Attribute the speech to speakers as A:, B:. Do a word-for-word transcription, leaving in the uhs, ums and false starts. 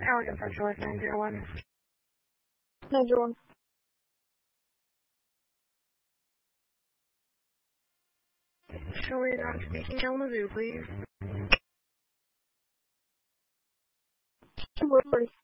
A: Elegant Centralist nine zero one.
B: nine zero one.
A: Show me not speaking Kalamazoo, please.
B: Number forty.